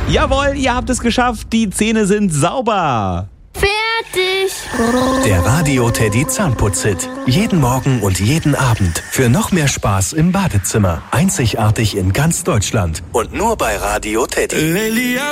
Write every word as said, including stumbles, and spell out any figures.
Jawohl, ihr habt es geschafft. Die Zähne sind sauber. Fertig. Der Radio Teddy Zahnputz-Hit. Jeden Morgen und jeden Abend. Für noch mehr Spaß im Badezimmer. Einzigartig in ganz Deutschland. Und nur bei Radio Teddy.